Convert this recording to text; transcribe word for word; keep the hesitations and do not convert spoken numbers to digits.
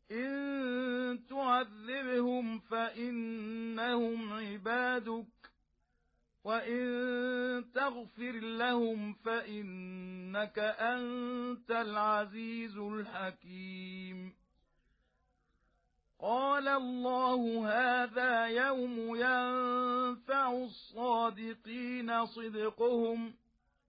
إن تعذبهم فإنهم عبادك وإن تغفر لهم فإنك أنت العزيز الحكيم قال الله هذا يوم ينفع الصادقين صدقهم